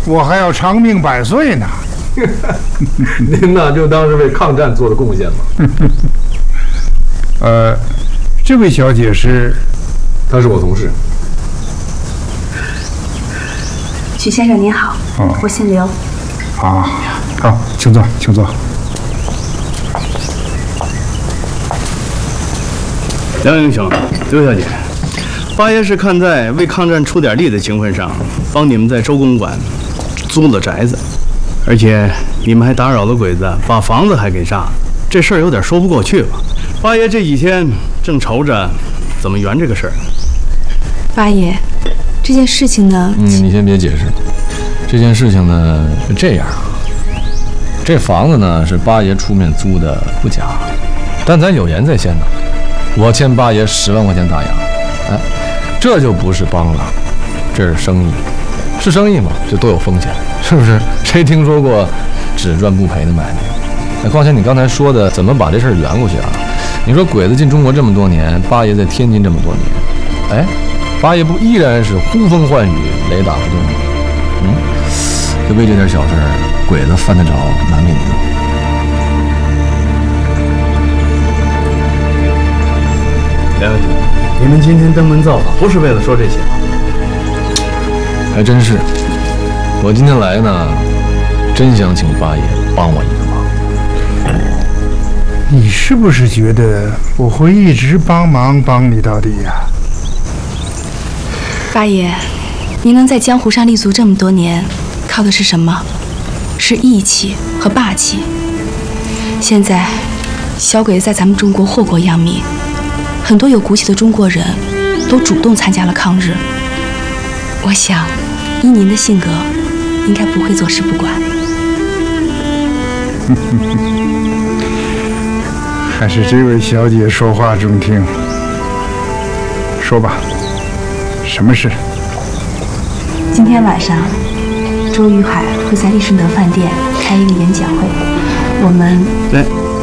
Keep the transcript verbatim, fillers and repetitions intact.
我还要长命百岁呢。 您呢，就当是为抗战做了贡献吧。 呃，这位小姐是？ 她是我同事。 许先生您好，哦、我姓刘。 啊，好，请坐，请坐。 梁英雄，刘小姐，八爷是看在为抗战出点力的情分上，帮你们在周公馆租了宅子，而且你们还打扰了鬼子，把房子还给炸了，这事儿有点说不过去吧？八爷这几天正愁着怎么圆这个事儿。 八爷，这件事情呢…… 嗯，你先别解释。这件事情呢是这样，这房子呢是八爷出面租的，不假，但咱有言在先呢。我欠八爷十万块钱大洋，哎，这就不是帮了，这是生意，是生意嘛，就都有风险，是不是？谁听说过只赚不赔的买卖？哎，况且你刚才说的怎么把这事儿圆过去啊？你说鬼子进中国这么多年，八爷在天津这么多年，哎，八爷不依然是呼风唤雨，雷打不动吗？嗯，就为这点小事儿，鬼子犯得着难为您吗？ 梁小姐，你们今天登门造访，不是为了说这些吧？ 还真是，我今天来呢，真想请八爷帮我一个忙。 你是不是觉得我会一直帮忙帮你到底呀？ 八爷，您能在江湖上立足这么多年，靠的是什么？是义气和霸气。现在，小鬼子在咱们中国祸国殃民。很多有骨气的中国人都主动参加了抗日。我想，依您的性格，应该不会坐视不管。 还是这位小姐说话中听。说吧，什么事？ 今天晚上，周玉海会在利顺德饭店开一个演讲会，我们对。